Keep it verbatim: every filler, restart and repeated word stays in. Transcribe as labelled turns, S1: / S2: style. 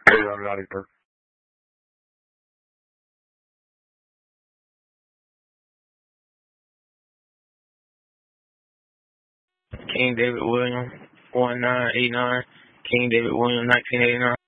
S1: Hey, I'm Johnny Burke. King David Williams, one nine eight nine. King David Williams, nineteen eighty-nine.